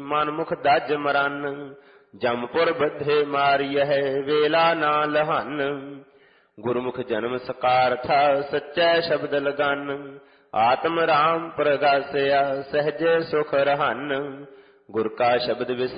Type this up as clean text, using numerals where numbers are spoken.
ਮਨ ਮੁਖ ਦਜ ਮਰਨ। ਜਮਪੁਰ ਬੱਧੇ ਮਾਰਿਐ ਵੇਲਾ ਨਾ ਲਹਨ। ਗੁਰਮੁਖ ਜਨਮ ਸਕਾਰਥਾ ਸੱਚੈ ਸ਼ਬਦ ਲਗਨ। ਆਤਮ ਰਾਮ ਪ੍ਰਗਾਸਿਆ ਸਹਜੇ ਸੁਖ ਰਹਨ। ਗੁਰ ਕਾ ਸ਼ਬਦ